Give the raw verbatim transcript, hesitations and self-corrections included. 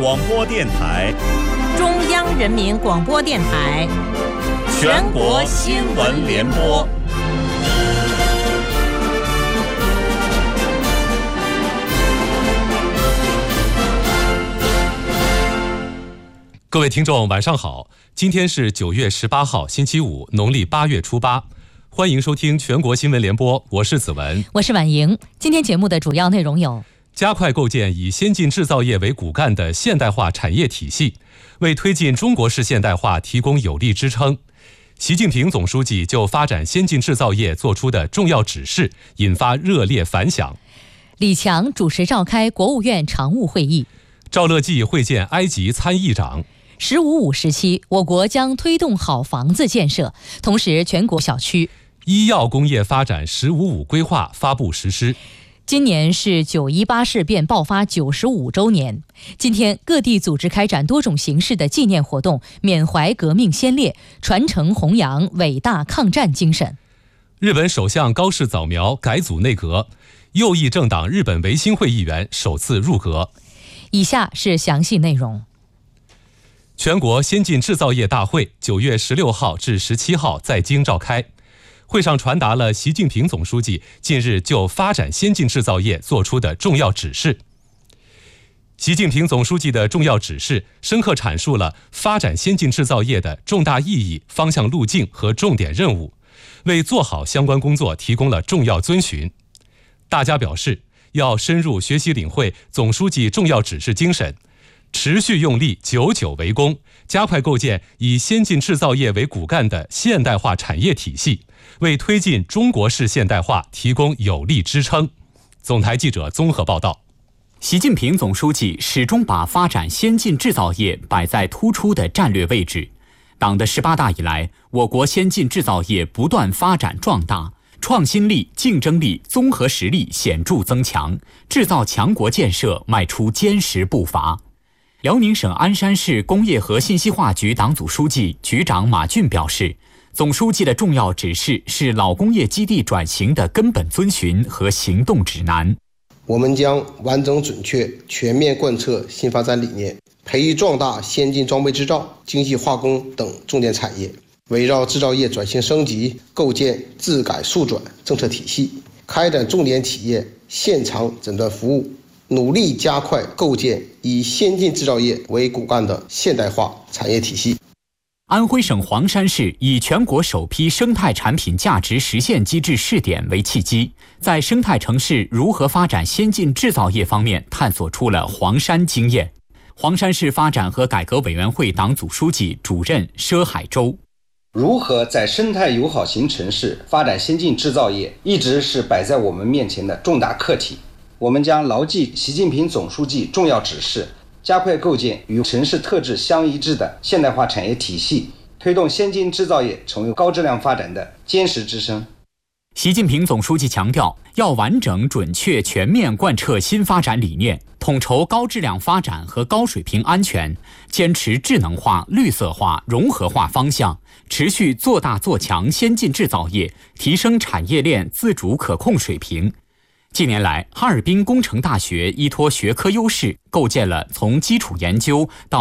广播电台、 中央人民广播电台、 全国新闻联播。 各位听众晚上好，今天是九月十八号星期五，农历八月初八，欢迎收听全国新闻联播，我是子文， 我是婉莹。今天节目的主要内容有： 加快构建以先进制造业为骨干的现代化产业体系，为推进中国式现代化提供有力支撑。习近平总书记就发展先进制造业作出的重要指示引发热烈反响。 李强主持召开国务院常务会议。 赵乐际会见埃及参议长。 十五五时期，我国将推动好房子建设，同时全国小区医药工业发展十五五规划发布实施。 今年是九一八事变爆发九十五周年，今天各地组织开展多种形式的纪念活动，缅怀革命先烈，传承弘扬伟大抗战精神。 日本首相高市早苗改组内阁，右翼政党日本维新会议员首次入阁。 以下是详细内容。 全国先进制造业大会九月十六号至十七号在京召开，会上传达了习近平总书记近日就发展先进制造业作出的重要指示。习近平总书记的重要指示深刻阐述了发展先进制造业的重大意义、方向路径和重点任务，为做好相关工作提供了重要遵循。大家表示，要深入学习领会总书记重要指示精神，持续用力，久久为功，加快构建以先进制造业为骨干的现代化产业体系，为推进中国式现代化提供有力支撑。总台记者综合报道。 习近平总书记始终把发展先进制造业摆在突出的战略位置。党的十八大以来，我国先进制造业不断发展壮大，创新力、竞争力、综合实力显著增强，制造强国建设迈出坚实步伐。辽宁省鞍山市工业和信息化局党组书记、局长马俊表示，总书记的重要指示是老工业基地转型的根本遵循和行动指南。 我们将完整准确全面贯彻新发展理念，培育壮大先进装备制造、精细化工等重点产业，围绕制造业转型升级，构建质改速转政策体系，开展重点企业现场诊断服务，努力加快构建以先进制造业为骨干的现代化产业体系。 安徽省黄山市以全国首批生态产品价值实现机制试点为契机，在生态城市如何发展先进制造业方面探索出了黄山经验。黄山市发展和改革委员会党组书记、主任佘海洲： 如何在生态友好型城市发展先进制造业，一直是摆在我们面前的重大课题。我们将牢记习近平总书记重要指示，加快构建与城市特质相一致的现代化产业体系，推动先进制造业成为高质量发展的坚实支撑。 习近平总书记强调，要完整、准确、全面贯彻新发展理念，统筹高质量发展和高水平安全，坚持智能化、绿色化、融合化方向，持续做大做强先进制造业，提升产业链自主可控水平。近年来，哈尔滨工程大学依托学科优势，构建了从基础研究到